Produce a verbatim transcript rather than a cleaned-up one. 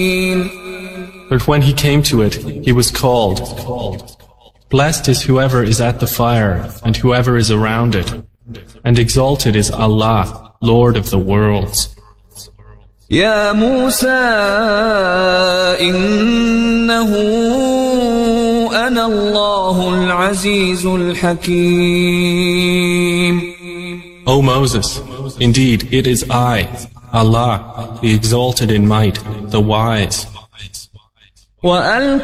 But when he came to it, he was called. Blessed is whoever is at the fire, and whoever is around it. And exalted is Allah, Lord of the worlds. يا موسى إنه أنا الله العزيز الحكيم. O Moses, indeed it is I, Allah, the exalted in might, the wise.